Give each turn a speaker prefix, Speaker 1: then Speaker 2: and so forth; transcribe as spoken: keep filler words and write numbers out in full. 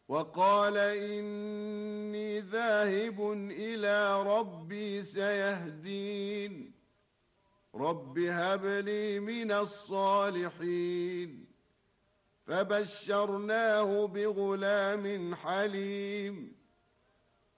Speaker 1: وقال إني ذاهب إلى ربي سيهدين رب هب لي من الصالحين فبشرناه بغلام حليم